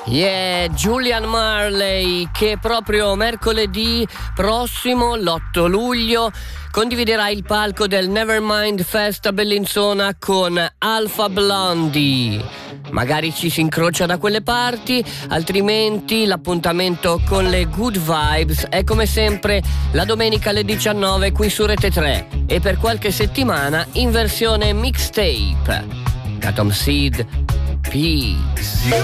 Yeah, Julian Marley, che proprio mercoledì prossimo, l'8 luglio, condividerà il palco del Nevermind Fest a Bellinzona con Alpha Blondy. Magari ci si incrocia da quelle parti, altrimenti l'appuntamento con le Good Vibes è come sempre la domenica alle 19 qui su Rete 3 e per qualche settimana in versione mixtape. Atom Seed, peace.